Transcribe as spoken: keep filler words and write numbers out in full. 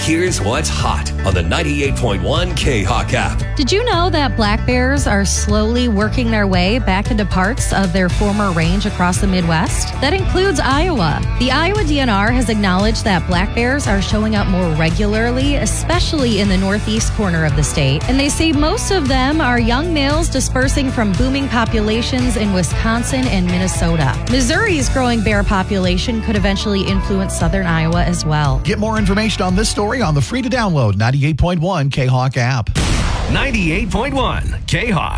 Here's what's hot on the ninety-eight point one K-Hawk app. Did you know that black bears are slowly working their way back into parts of their former range across the Midwest? That includes Iowa. The Iowa D N R has acknowledged that black bears are showing up more regularly, especially in the northeast corner of the state. And they say most of them are young males dispersing from booming populations in Wisconsin and Minnesota. Missouri's growing bear population could eventually influence southern Iowa as well. Get more information on this story on the free-to-download ninety-eight point one K-Hawk app. ninety-eight point one K-Hawk.